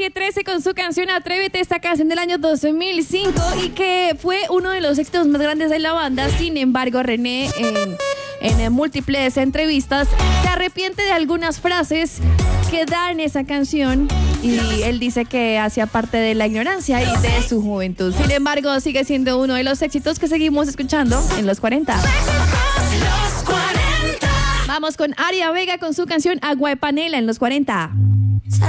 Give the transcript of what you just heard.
Calle 13 con su canción Atrévete, esta canción del año 2005 y que fue uno de los éxitos más grandes de la banda. Sin embargo, René en múltiples entrevistas se arrepiente de algunas frases que da en esa canción y él dice que hacía parte de la ignorancia y de su juventud. Sin embargo, sigue siendo uno de los éxitos que seguimos escuchando en los 40. Vamos con Aria Vega con su canción Agua de Panela en los 40.